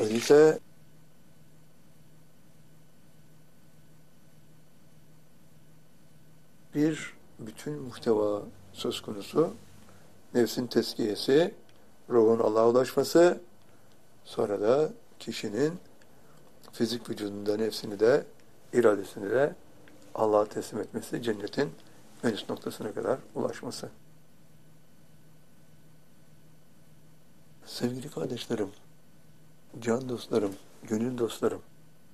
Öyleyse bir bütün muhteva söz konusu. Nefsin tezkiyesi, ruhun Allah'a ulaşması, sonra da kişinin fizik vücudunda nefsini de, iradesini de Allah'a teslim etmesi, cennetin en üst noktasına kadar ulaşması. Sevgili kardeşlerim, can dostlarım, gönül dostlarım,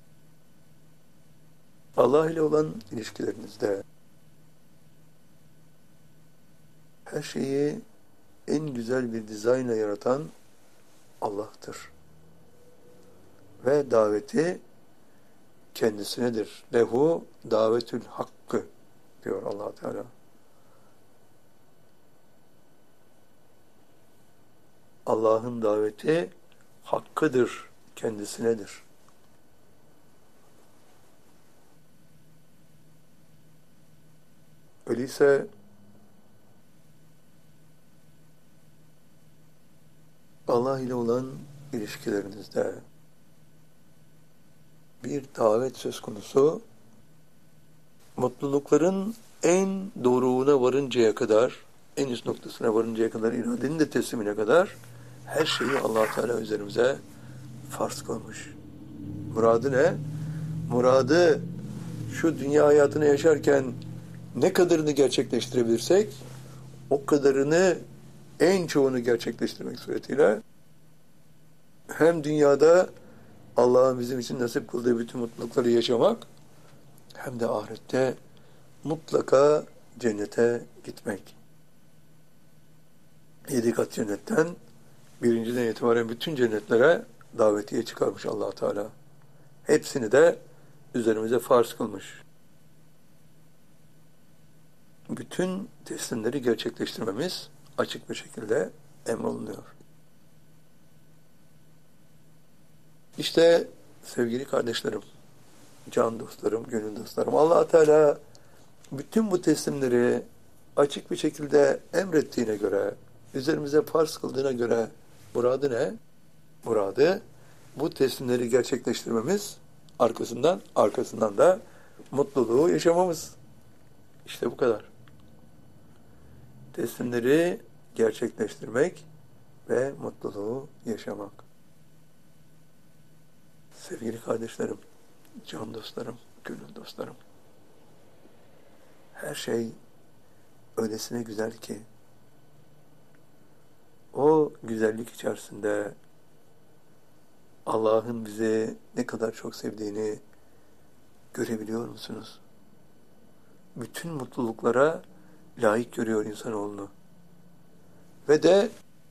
Allah ile olan ilişkilerinizde her şeyi en güzel bir dizaynla yaratan Allah'tır. Ve daveti kendisinedir. Lehu davetül hakkı diyor Allah Teala. Allah'ın daveti hakkıdır, kendisinedir. Öyleyse Allah ile olan ilişkilerinizde bir davet söz konusu, mutlulukların en doruğuna varıncaya kadar, en üst noktasına varıncaya kadar, iradenin de teslimine kadar her şeyi Allah Teala üzerimize farz kılmış. Muradı ne? Muradı şu dünya hayatını yaşarken ne kadarını gerçekleştirebilirsek o kadarını, en çoğunu gerçekleştirmek suretiyle hem dünyada Allah'ın bizim için nasip kıldığı bütün mutlulukları yaşamak, hem de ahirette mutlaka cennete gitmek. 7 kat cennetten birinciden itibaren bütün cennetlere davetiye çıkarmış Allah Teala. Hepsini de üzerimize farz kılmış. Bütün teslimleri gerçekleştirmemiz açık bir şekilde emrolunuyor. İşte sevgili kardeşlerim, can dostlarım, gönül dostlarım, Allah Teala bütün bu teslimleri açık bir şekilde emrettiğine göre, üzerimize farz kıldığına göre muradı ne? Muradı bu teslimleri gerçekleştirmemiz, arkasından da mutluluğu yaşamamız. İşte bu kadar. Teslimleri gerçekleştirmek ve mutluluğu yaşamak. Sevgili kardeşlerim, can dostlarım, gönül dostlarım, her şey öylesine güzel ki, o güzellik içerisinde Allah'ın bizi ne kadar çok sevdiğini görebiliyor musunuz? Bütün mutluluklara layık görüyor insanoğlunu. Ve de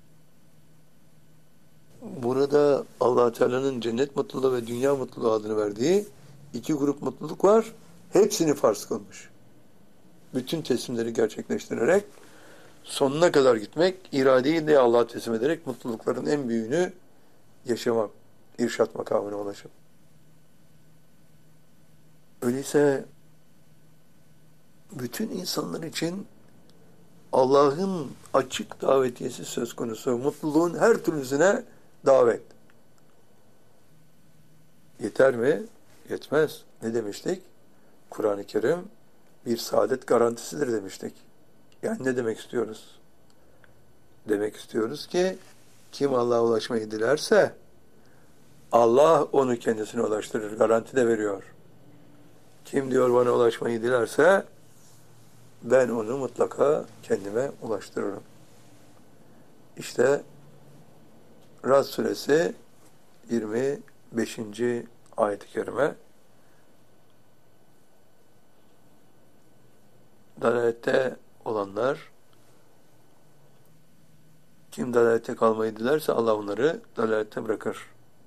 burada Allah Teala'nın cennet mutluluğu ve dünya mutluluğu adını verdiği 2 grup mutluluk var. Hepsini farz kılmış. Bütün teslimleri gerçekleştirerek sonuna kadar gitmek, iradeyi de Allah'a teslim ederek mutlulukların en büyüğünü yaşamak, irşat makamına ulaşıp. Öyleyse bütün insanlar için Allah'ın açık davetiyesi söz konusu. Mutluluğun her türlüsüne davet. Yeter mi? Yetmez. Ne demiştik? Kur'an-ı Kerim bir saadet garantisidir demiştik. Yani ne demek istiyoruz? Demek istiyoruz ki kim Allah'a ulaşmayı dilerse Allah onu kendisine ulaştırır. Garanti de veriyor. Kim diyor bana ulaşmayı dilerse ben onu mutlaka kendime ulaştırırım. İşte Ra'd suresi 25. ayet-i kerime, dalalette olanlar, kim dalalette kalmayı dilerse Allah onları dalalette bırakır.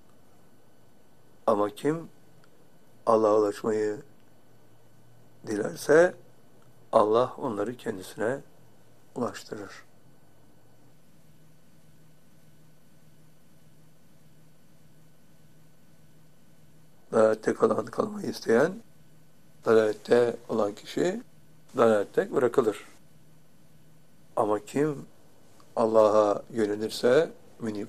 Ama kim Allah'a ulaşmayı dilerse Allah onları kendisine ulaştırır. Dalalette kalmayı isteyen, dalalette olan kişi dalalette bırakılır. Ama kim Allah'a yönelirse, münib